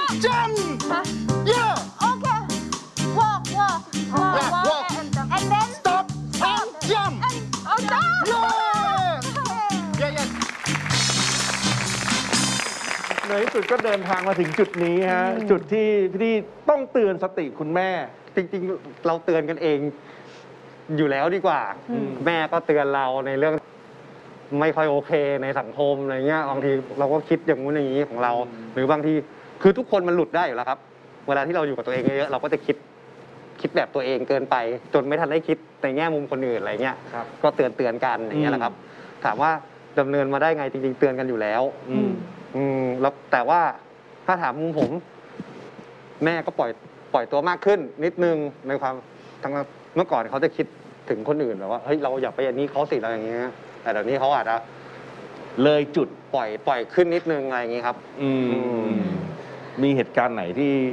jump yeah Okay. Walk. Yeah, walk. And then stop and jump oh no. yeah ในที่สุดก็เดินทางมาถึงจุดนี้ฮะจุดที่ต้องเตือนสติคุณแม่จริงๆเราเตือนกันเองอยู่แล้วดีกว่า แม่ก็เตือนเราในเรื่องไม่ค่อยโอเคในสังคมอะไรเงี้ยบางทีเราก็คิดอย่างนู้นอย่างนี้ของเรา หรือบางทีคือทุกคนมันหลุดได้อยู่แล้วครับ เวลาที่เราอยู่กับตัวเองเยอะๆเราก็จะคิดแบบตัวเองเกินไป จนไม่ทันได้คิดในแง่มุมคนอื่นอะไรเงี้ยก็เตือนกันอย่างเงี้ยแหละครับ ถามว่าดำเนินมาได้ไงจริงๆเตือนกันอยู่แล้วแล้วแต่ว่าถ้าถามมุมผม แม่ก็ปล่อยตัวมากขึ้น นิดนึงในความทั้งเมื่อก่อนเขาจะคิดถึงคนอื่นแบบว่าเฮ้ยเราอย่าไปอย่างนี้เขาสิเราอย่างเงี้ยแต่เดี๋ยวนี้เขาอาจจะเลยจุดปล่อยขึ้นนิดนึงอะไรอย่างงี้ครับมีเหตุการณ์ไหน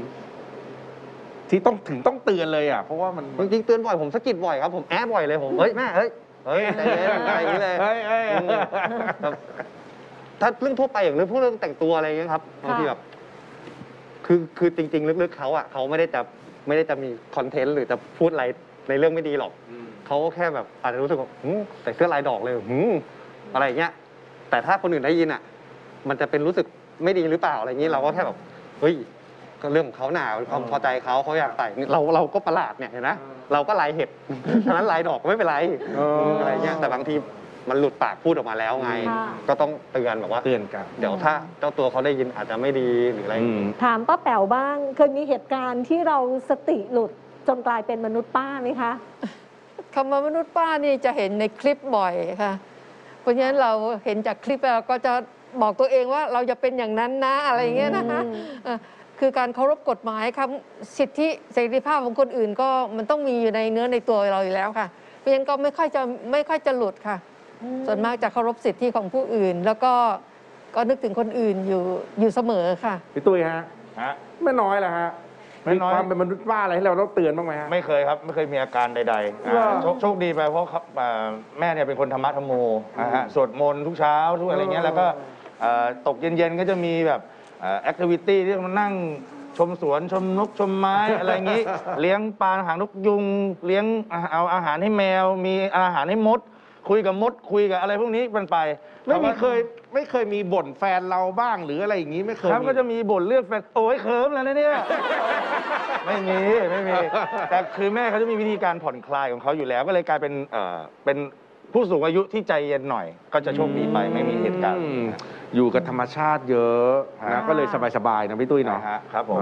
ที่ต้องเตือนเลยอ่ะเพราะว่ามันจริงๆเตือนบ่อยผมสะกิดบ่อยครับผมแอบบ่อยเลยผมเฮ้ยแม่เฮ้ยใจเย็นอะไรอย่างงี้เลยครับถ้าเรื่องทั่วไปอย่างเรื่องแต่งตัวอะไรอย่างเงี้ยครับบางทีแบบคือจริงๆลึกๆเขาอ่ะเขาไม่ได้จะมีคอนเทนต์หรือจะพูดอะไรในเรื่องไม่ดีหรอกเขาแค่แบบอาจจะรู้สึกว่าใส่เสื้อลายดอกเลยอะไรอย่างเงี้ยแต่ถ้าคนอื่นได้ยินอ่ะมันจะเป็นรู้สึกไม่ดีหรือเปล่าอะไรอย่างงี้เราก็แค่แบบเฮ้ยก็เรื่องของเขาหนาความพอใจเขาอยากใส่เราก็ประหลาดเนี่ยเห็นไหมเราก็ลายเห็ดฉะนั้นลายดอกก็ไม่เป็นไรอะไรเงี้ยแต่บางทีมันหลุดปากพูดออกมาแล้วไงก็ต้องเตือนแบบว่าเตือนกันเดี๋ยวถ้าเจ้าตัวเขาได้ยินอาจจะไม่ดีหรืออะไรถามป้าแป๋วบ้างเคยมีเหตุการณ์ที่เราสติหลุดจนกลายเป็นมนุษย์ป้าไหมคะคำว่ามนุษย์ป้านี่จะเห็นในคลิปบ่อยค่ะเพราะฉะนั้นเราเห็นจากคลิปเราก็จะบอกตัวเองว่าเราจะเป็นอย่างนั้นนะอะไรอย่างเงี้ยนะคะคือการเคารพกฎหมายครับสิทธิเสรีภาพของคนอื่นก็มันต้องมีอยู่ในเนื้อในตัวเราอยู่แล้วค่ะเพราะฉะนั้นก็ไม่ค่อยจะหลุดค่ะส่วนมากจะเคารพสิทธิของผู้อื่น แล้วก็นึกถึงคนอื่นอยู่เสมอค่ะพี่ตุ้ยฮะแม่น้อยล่ะฮะมีความเป็นมนุษย์ป้าอะไรให้เราต้องเตือนบ้างไหมฮะไม่เคยครับไม่เคยมีอาการใดๆโชคดีไปเพราะแม่เนี่ยเป็นคนธรรมะธรรมโมนะฮะสวดมนต์ทุกเช้าทุกอะไรเงี้ยแล้วก็ตกเย็นๆก็จะมีแบบแอคทิวิตี้ที่มานั่งชมสวนชมนกชมไม้อะไรอย่างนี้ เลี้ยงปลาหางนกยุงเลี้ยงเอาอาหารให้แมวมีอาหารให้มดคุยกับมดคุยกับอะไรพวกนี้มันไปไม่เคยมีบ่นแฟนเราบ้างหรืออะไรอย่างนี้ไม่เคยครับก็จะมีบ่นเรื่องแฟนโอ้ยเคิร์มแล้วนะเนี่ยไม่มีแต่คือแม่เขาจะมีวิธีการผ่อนคลายของเขาอยู่แล้วก็เลยกลายเป็นผู้สูงอายุที่ใจเย็นหน่อยก็จะโชคดีไปไม่มีเหตุการณ์อยู่กับธรรมชาติเยอะนะก็เลยสบายๆนะพี่ตุ้ยเนาะครับผม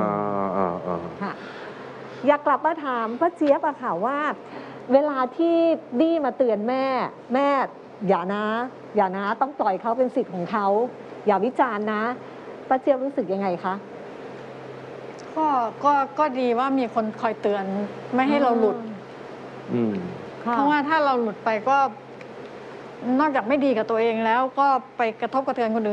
อยากกลับมาถามป้าเจี๊ยบอะค่ะว่าเวลาที่บี้มาเตือนแม่อย่านะต้องปล่อยเขาเป็นสิทธิ์ของเขาอย่าวิจารณ์นะป้าเจี๊ยบรู้สึกยังไงคะก็ดีว่ามีคนคอยเตือนไม่ให้เราหลุดเพราะว่าถ้าเราหลุดไปก็นอกจากไม่ดีกับตัวเองแล้วก็ไปกระทบกระเทือนคนอื่น